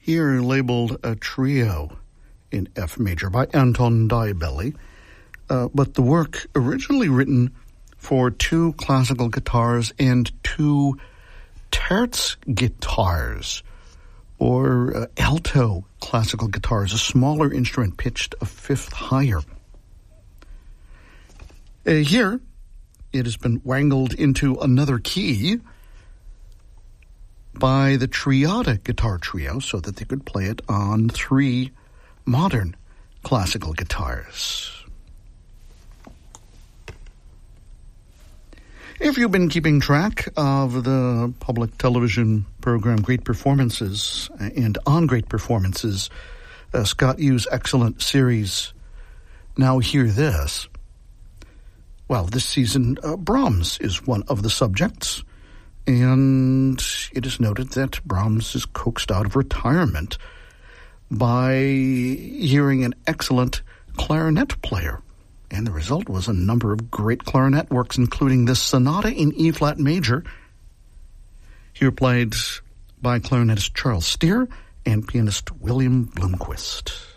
here labeled a trio in F major by Anton Diabelli, but the work originally written for 2 classical guitars and 2 terz guitars, or alto classical guitars, a smaller instrument pitched a fifth higher. Here, it has been wangled into another key by the Triada guitar trio so that they could play it on 3 modern classical guitars. If you've been keeping track of the public television program Great Performances and on Great Performances, Scott Yu's excellent series, Now Hear This. Well, this season, Brahms is one of the subjects, and it is noted that Brahms is coaxed out of retirement by hearing an excellent clarinet player. And the result was a number of great clarinet works, including this sonata in E-flat major, here played by clarinetist Charles Steer and pianist William Bloomquist.